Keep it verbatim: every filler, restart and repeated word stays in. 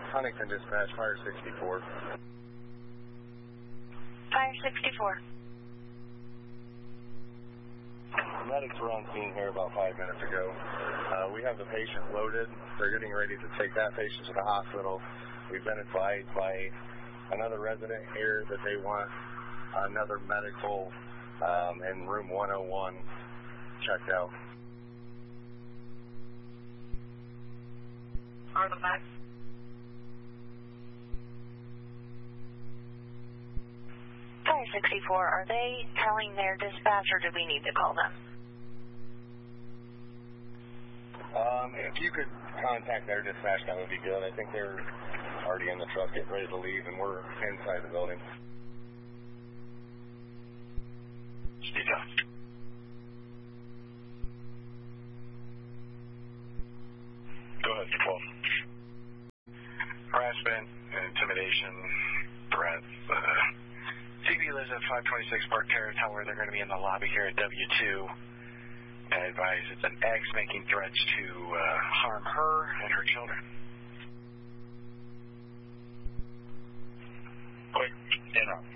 Huntington Dispatch, Fire sixty-four. Fire sixty-four. Medics were on scene here about five minutes ago. Uh, we have the patient loaded. They're getting ready to take that patient to the hospital. We've been advised by another resident here that they want another medical um, in room one oh one checked out. Are the back? Fire sixty-four, are they telling their dispatch or do we need to call them? Um, if you could contact their dispatch, that would be good. I think they're already in the truck getting ready to leave, and we're inside the building. Speak up. Go ahead, twelve. Harassment, intimidation, threats. Uh, C B lives at five twenty-six Park Terrace. However, they're going to be in the lobby here at W two. I advise it's an ex making threats to uh, harm her and her children. Quick, in on.